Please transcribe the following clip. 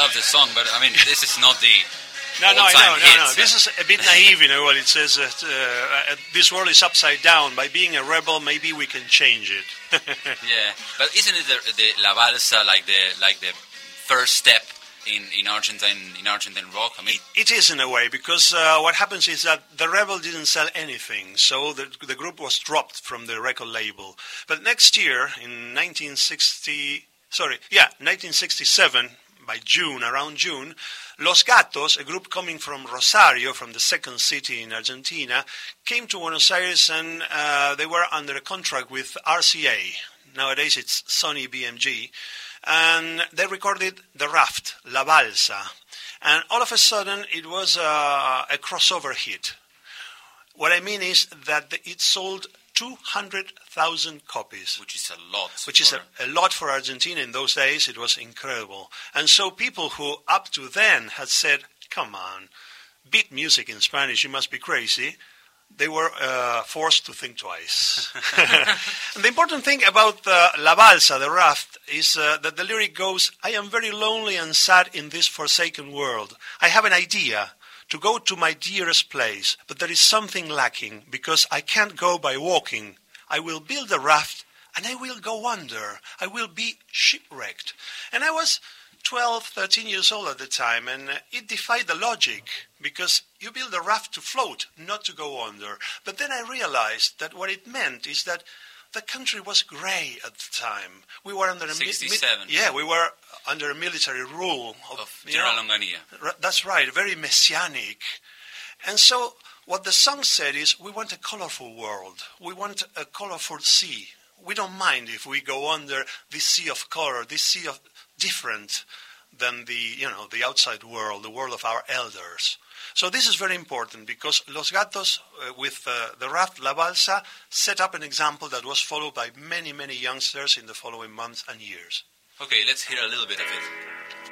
love the song, but I mean, this is not the No. hits. This is a bit naive in a way. It says that this world is upside down. By being a rebel, maybe we can change it. Yeah, but isn't it the La Balsa like the first step in Argentine rock? I mean, it is in a way, because what happens is that the rebel didn't sell anything, so the group was dropped from the record label. But next year, in 1967, around June, Los Gatos, a group coming from Rosario, from the second city in Argentina, came to Buenos Aires, and they were under a contract with RCA. Nowadays it's Sony BMG. And they recorded The Raft, La Balsa. And all of a sudden, it was a crossover hit. What I mean is that it sold 200,000 copies. Which is a lot. Which is a lot for Argentina in those days. It was incredible. And so people who up to then had said, come on, beat music in Spanish, you must be crazy, they were forced to think twice. And the important thing about La Balsa, The Raft, is that the lyric goes, I am very lonely and sad in this forsaken world. I have an idea to go to my dearest place, but there is something lacking, because I can't go by walking. I will build a raft, and I will go under. I will be shipwrecked. And I was 12, 13 years old at the time, and it defied the logic, because you build a raft to float, not to go under. But then I realized that what it meant is that the country was grey at the time. We were under 67. we were under a military rule of General Onganía. That's right, very messianic. And so what the song said is, we want a colorful world. We want a colorful sea. We don't mind if we go under this sea of color, this sea of different than the outside world, the world of our elders. So this is very important, because Los Gatos, with the Raft La Balsa, set up an example that was followed by many, many youngsters in the following months and years. Okay, let's hear a little bit of it.